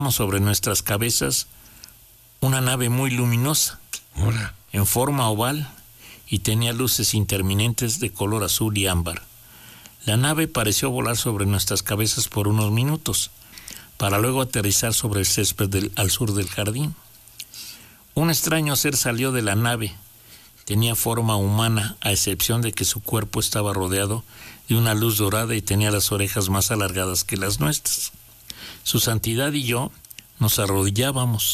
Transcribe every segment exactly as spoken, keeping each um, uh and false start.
sobre nuestras cabezas una nave muy luminosa, Hola. en forma oval, y tenía luces intermitentes de color azul y ámbar. La nave pareció volar sobre nuestras cabezas por unos minutos, para luego aterrizar sobre el césped del, al sur del jardín. Un extraño ser salió de la nave. Tenía forma humana, a excepción de que su cuerpo estaba rodeado de una luz dorada y tenía las orejas más alargadas que las nuestras. Su santidad y yo nos arrodillábamos.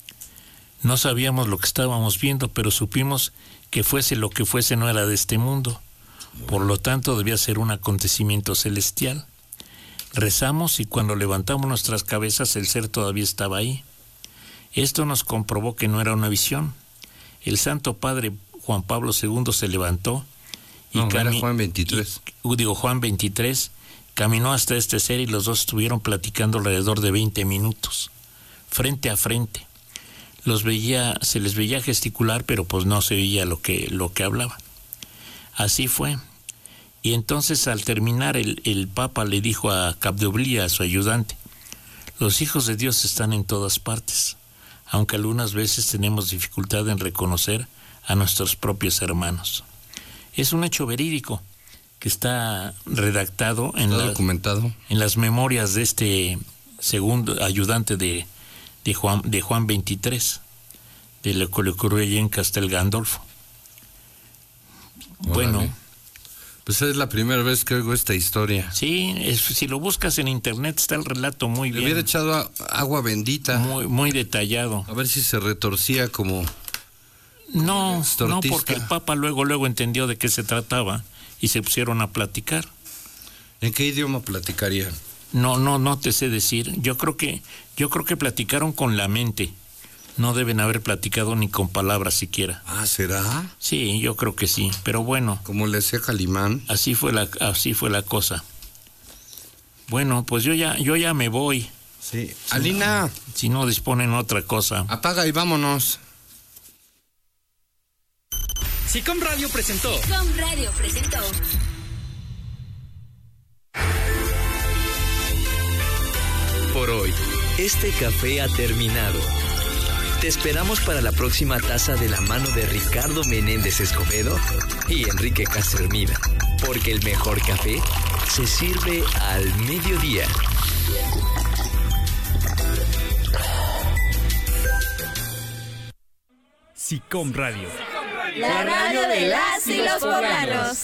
No sabíamos lo que estábamos viendo, pero supimos que fuese lo que fuese no era de este mundo. Por lo tanto, debía ser un acontecimiento celestial. Rezamos y cuando levantamos nuestras cabezas el ser todavía estaba ahí. Esto nos comprobó que no era una visión. El Santo Padre Juan Pablo segundo se levantó y no, cami- era Juan veintitrés. Y, digo, Juan veintitrés caminó hasta este ser y los dos estuvieron platicando alrededor de veinte minutos, frente a frente. Los veía, se les veía gesticular, pero pues no se oía lo que, lo que hablaban. Así fue. Y entonces al terminar el, el Papa le dijo a Capdevila, a su ayudante: los hijos de Dios están en todas partes, aunque algunas veces tenemos dificultad en reconocer a nuestros propios hermanos. Es un hecho verídico que está redactado en, ¿Está la, documentado? en las memorias de este segundo ayudante de, de, Juan, de Juan veintitrés, de lo que le ocurrió allí en Castel Gandolfo. Órale. Bueno, pues es la primera vez que oigo esta historia. sí, es, si lo buscas en internet está el relato muy Le bien. hubiera echado a- agua bendita. Muy, muy detallado. A ver si se retorcía como... No, Tortista. no, porque el Papa luego, luego entendió de qué se trataba y se pusieron a platicar. ¿En qué idioma platicarían? No, no, no te sé decir. Yo creo que, yo creo que platicaron con la mente. No deben haber platicado ni con palabras siquiera. Ah, ¿será? Sí, yo creo que sí. Pero bueno, Como le hacía Calimán. así fue la, así fue la cosa. Bueno, pues yo ya, yo ya me voy. Sí. Alina, Si no disponen otra cosa. apaga y vámonos. Sicom Radio presentó. Sicom Radio presentó. Por hoy, este café ha terminado. Te esperamos para la próxima taza de la mano de Ricardo Menéndez Escobedo y Enrique Castro Hermida, porque el mejor café se sirve al mediodía. Sicom Radio. La radio de las y los poblanos.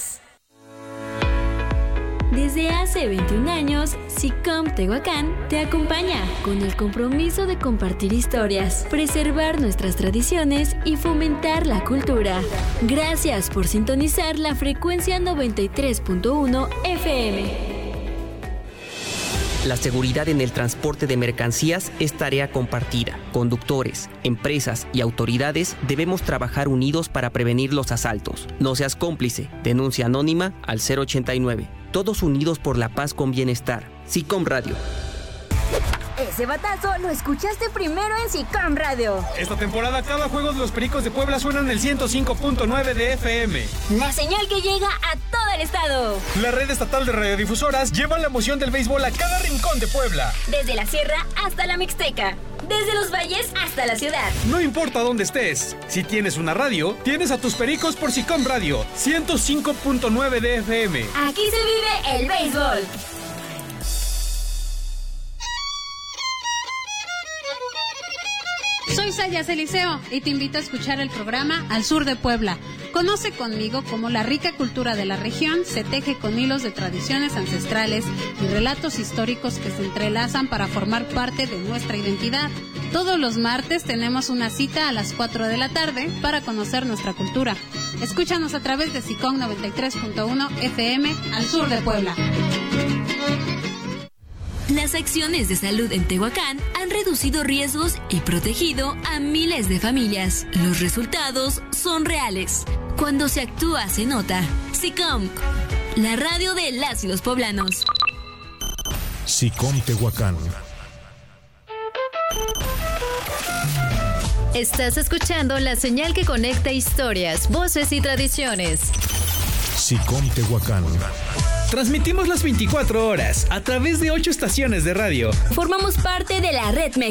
Desde hace veintiún años, Sicom Tehuacán te acompaña con el compromiso de compartir historias, preservar nuestras tradiciones y fomentar la cultura. Gracias por sintonizar la frecuencia noventa y tres punto uno F M. La seguridad en el transporte de mercancías es tarea compartida. Conductores, empresas y autoridades debemos trabajar unidos para prevenir los asaltos. No seas cómplice. Denuncia anónima al cero ochenta y nueve. Todos unidos por la paz con bienestar. Sicom Radio. Ese batazo lo escuchaste primero en Sicom Radio. Esta temporada cada juego de los Pericos de Puebla suena en el ciento cinco punto nueve de F M. La señal que llega a todo el estado. La red estatal de radiodifusoras lleva la emoción del béisbol a cada rincón de Puebla. Desde la sierra hasta la Mixteca. Desde los valles hasta la ciudad. No importa dónde estés, si tienes una radio, tienes a tus Pericos por Sicom Radio, ciento cinco punto nueve de F M. Aquí se vive el béisbol. Soy Sayas Eliseo y te invito a escuchar el programa Al Sur de Puebla. Conoce conmigo cómo la rica cultura de la región se teje con hilos de tradiciones ancestrales y relatos históricos que se entrelazan para formar parte de nuestra identidad. Todos los martes tenemos una cita a las cuatro de la tarde para conocer nuestra cultura. Escúchanos a través de Sicom noventa y tres punto uno F M Al Sur de Puebla. Las acciones de salud en Tehuacán han reducido riesgos y protegido a miles de familias. Los resultados son reales. Cuando se actúa, se nota. Sicom, la radio de las y los poblanos. Sicom Tehuacán. Estás escuchando la señal que conecta historias, voces y tradiciones. Sicom Tehuacán. Transmitimos las veinticuatro horas a través de ocho estaciones de radio. Formamos parte de la red México.